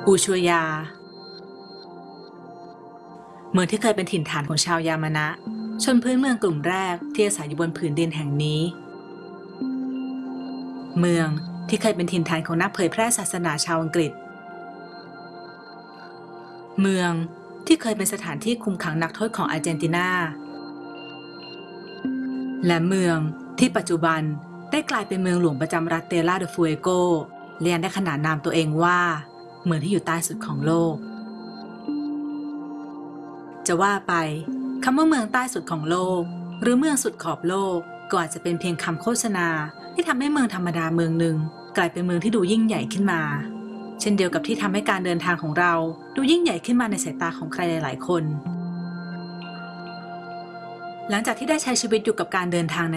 อูชัวยาเมืองที่เคยเป็นถิ่นฐานของชาวยามานะชนพื้นเมืองกลุ่มแรกที่อาศัยอยู่บนผืนดินแห่งนี้เมืองที่เคยเป็นถิ่นฐานของนักเผยแพร่ศาสนาชาวอังกฤษเมืองที่เคยเป็นสถานที่คุมขังนักโทษของอาร์เจนตินาและเมืองที่ปัจจุบันได้กลายเป็นเมืองหลวงประจำรัฐเตล่าเดฟูเอโกและยังได้ขนานนามตัวเองว่าเมืองที่อยู่ใต้สุดของโลกจะว่าไปคำว่าเมืองใต้สุดของโลกหรือเมืองสุดขอบโลกก็อาจจะเป็นเพียงคำโฆษณาที่ทำให้เมืองธรรมดาเมืองหนึ่งกลายเป็นเมืองที่ดูยิ่งใหญ่ขึ้นมาเช่นเดียวกับที่ทำให้การเดินทางของเราดูยิ่งใหญ่ขึ้นมาในสายตาของใครหลายๆคนหลังจากที่ได้ใช้ชีวิตอยู่กับการเดินทาง